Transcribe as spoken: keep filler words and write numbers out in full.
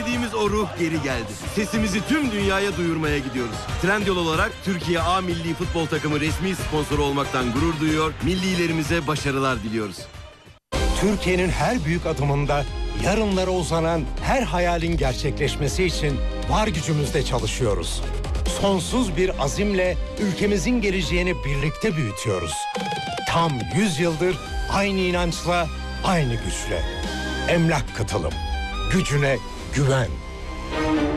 Özlediğimiz o ruh geri geldi. Sesimizi tüm dünyaya duyurmaya gidiyoruz. Trendyol olarak Türkiye A Milli Futbol Takımı resmi sponsoru olmaktan gurur duyuyor. Millilerimize başarılar diliyoruz. Türkiye'nin her büyük adımında yarınlara uzanan her hayalin gerçekleşmesi için var gücümüzle çalışıyoruz. Sonsuz bir azimle ülkemizin geleceğini birlikte büyütüyoruz. Tam yüz yıldır aynı inançla, aynı güçle. Emlak Katılım. Gücüne güven.